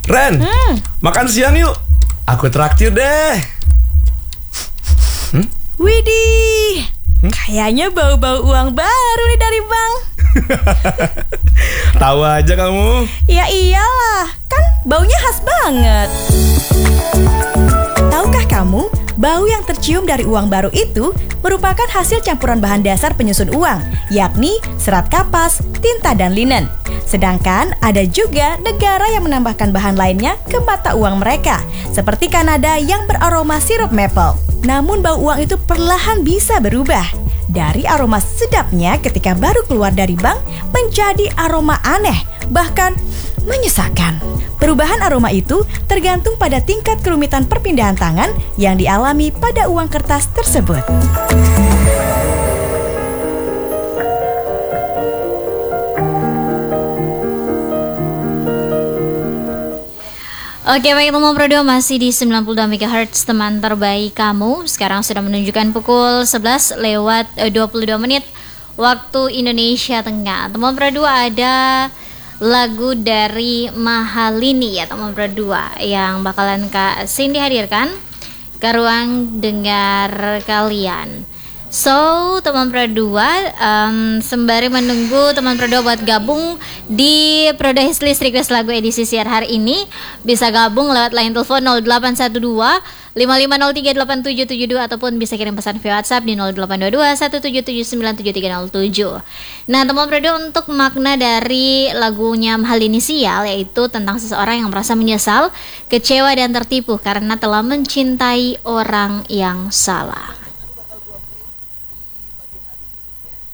Ren, makan siang yuk. Aku traktir deh. Widih, kayaknya bau-bau uang baru nih dari bank. Tahu aja kamu. Ya iyalah, kan baunya khas banget. Tahukah kamu, bau yang tercium dari uang baru itu merupakan hasil campuran bahan dasar penyusun uang, yakni serat kapas, tinta, dan linen. Sedangkan ada juga negara yang menambahkan bahan lainnya ke mata uang mereka, seperti Kanada yang beraroma sirup maple. Namun bau uang itu perlahan bisa berubah. Dari aroma sedapnya ketika baru keluar dari bank menjadi aroma aneh, bahkan menyesakan. Perubahan aroma itu tergantung pada tingkat kerumitan perpindahan tangan yang dialami pada uang kertas tersebut. Oke, baik teman Pro 2 masih di 92 MHz teman terbaik kamu. Sekarang sudah menunjukkan pukul 11 lewat 22 menit waktu Indonesia Tengah. Teman Pro 2 ada lagu dari Mahalini ya teman Pro 2 yang bakalan Kak Cindy hadirkan ke ruang dengar kalian. So, teman Pro 2, sembari menunggu teman Pro 2 buat gabung di Pro 2 Hitlist Request Lagu edisi siar hari ini, bisa gabung lewat line telepon 0812 55038772 ataupun bisa kirim pesan via WhatsApp di 0822 177977307. Nah, teman Pro 2, untuk makna dari lagunya Mahal Inisial yaitu tentang seseorang yang merasa menyesal, kecewa dan tertipu karena telah mencintai orang yang salah.